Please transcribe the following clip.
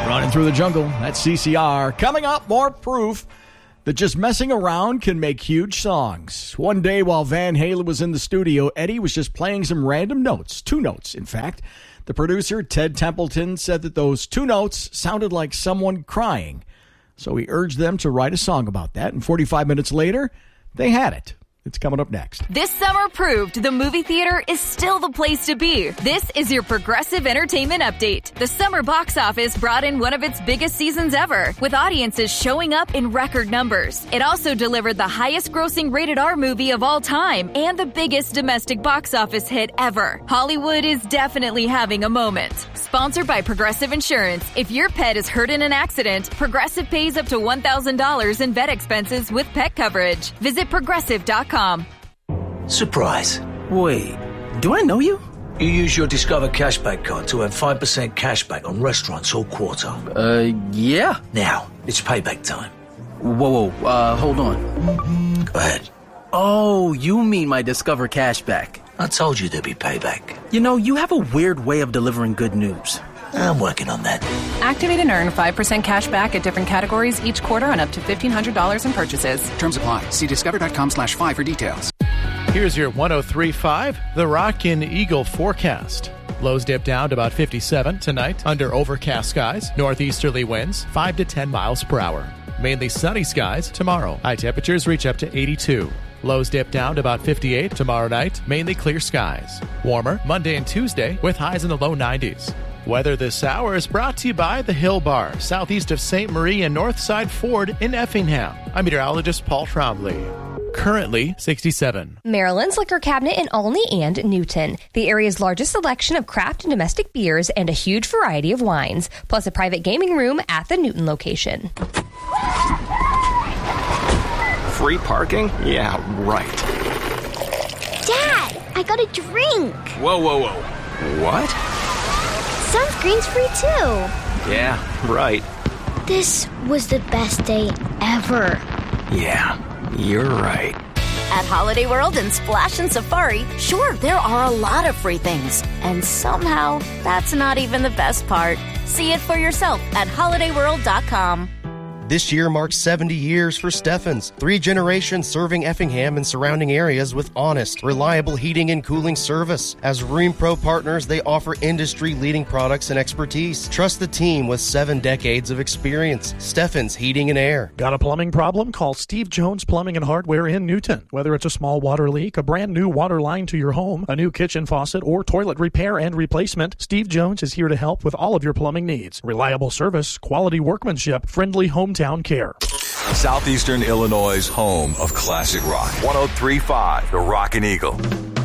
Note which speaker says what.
Speaker 1: Running through the jungle, that's CCR. Coming up, more proof that just messing around can make huge songs. One day while Van Halen was in the studio, Eddie was just playing some random notes. 2 notes, in fact. The producer, Ted Templeton, said that those 2 notes sounded like someone crying. So he urged them to write a song about that, and 45 minutes later, they had it. It's coming up next.
Speaker 2: This summer proved the movie theater is still the place to be. This is your Progressive Entertainment Update. The summer box office brought in one of its biggest seasons ever, with audiences showing up in record numbers. It also delivered the highest grossing rated R movie of all time and the biggest domestic box office hit ever. Hollywood is definitely having a moment. Sponsored by Progressive Insurance. If your pet is hurt in an accident, Progressive pays up to $1,000 in vet expenses with pet coverage. Visit Progressive.com.
Speaker 3: Surprise.
Speaker 4: Wait, do I know you?
Speaker 3: You use your Discover Cashback card to earn 5% cashback on restaurants all quarter.
Speaker 4: Yeah.
Speaker 3: Now, it's payback time.
Speaker 4: Whoa, hold on.
Speaker 3: Go ahead.
Speaker 4: Oh, you mean my Discover Cashback.
Speaker 3: I told you there'd be payback.
Speaker 4: You know, you have a weird way of delivering good news.
Speaker 3: I'm working on that.
Speaker 5: Activate and earn 5% cash back at different categories each quarter on up to $1,500 in purchases.
Speaker 6: Terms apply. See discover.com/5 for details.
Speaker 7: Here's your 103.5, The Rockin' Eagle forecast. Lows dip down to about 57 tonight under overcast skies. Northeasterly winds 5 to 10 miles per hour. Mainly sunny skies tomorrow. High temperatures reach up to 82. Lows dip down to about 58 tomorrow night. Mainly clear skies. Warmer Monday and Tuesday with highs in the low 90s. Weather this hour is brought to you by the Hill Bar, southeast of St. Marie and Northside Ford in Effingham. I'm meteorologist Paul Trombley. Currently 67.
Speaker 8: Maryland's Liquor Cabinet in Olney and Newton. The area's largest selection of craft and domestic beers and a huge variety of wines, plus a private gaming room at the Newton location.
Speaker 9: Free parking? Yeah, right.
Speaker 10: Dad, I got a drink.
Speaker 9: Whoa. What?
Speaker 10: Sunscreen's free too.
Speaker 9: Yeah, right.
Speaker 10: This was the best day ever.
Speaker 9: Yeah, you're right.
Speaker 2: At Holiday World and Splash and Safari, sure, there are a lot of free things. And somehow, that's not even the best part. See it for yourself at holidayworld.com.
Speaker 11: This year marks 70 years for Steffens, 3 generations serving Effingham and surrounding areas with honest, reliable heating and cooling service. As Rheem Pro partners, they offer industry-leading products and expertise. Trust the team with 7 decades of experience. Steffens Heating and Air.
Speaker 12: Got a plumbing problem? Call Steve Jones Plumbing and Hardware in Newton. Whether it's a small water leak, a brand new water line to your home, a new kitchen faucet, or toilet repair and replacement, Steve Jones is here to help with all of your plumbing needs. Reliable service, quality workmanship, friendly hometown care.
Speaker 13: Southeastern Illinois' home of classic rock. 103.5, The Rockin' Eagle.